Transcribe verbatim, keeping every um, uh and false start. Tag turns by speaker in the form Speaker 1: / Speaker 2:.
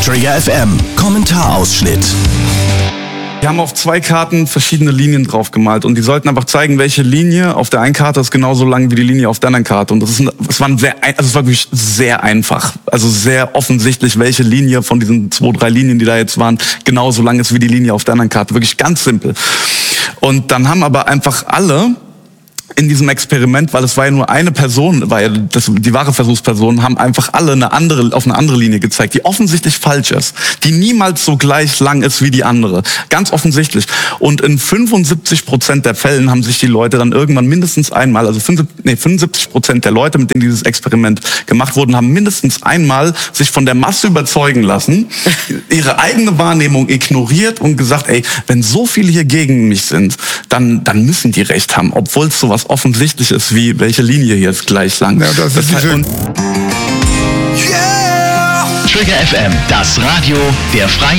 Speaker 1: Trigger F M, Kommentarausschnitt.
Speaker 2: Wir haben auf zwei Karten verschiedene Linien drauf gemalt und die sollten einfach zeigen, welche Linie auf der einen Karte ist genauso lang wie die Linie auf der anderen Karte. Und das ist, es war sehr, also es war wirklich sehr einfach, also sehr offensichtlich, welche Linie von diesen zwei, drei Linien, die da jetzt waren, genauso lang ist wie die Linie auf der anderen Karte. Wirklich ganz simpel. Und dann haben aber einfach alle in diesem Experiment, weil es war ja nur eine Person, war ja das, die wahre Versuchsperson, haben einfach alle eine andere, auf eine andere Linie gezeigt, die offensichtlich falsch ist, die niemals so gleich lang ist wie die andere. Ganz offensichtlich. Und in fünfundsiebzig Prozent der Fällen haben sich die Leute dann irgendwann mindestens einmal, also fünfundsiebzig Prozent der Leute, mit denen dieses Experiment gemacht wurde, haben mindestens einmal sich von der Masse überzeugen lassen, ihre eigene Wahrnehmung ignoriert und gesagt, ey, wenn so viele hier gegen mich sind, dann, dann müssen die recht haben, obwohl es sowas offensichtlich ist, wie welche Linie hier ist gleich lang.
Speaker 3: Ja, das ist
Speaker 2: das heißt, und
Speaker 1: Trigger F M, das Radio der Freien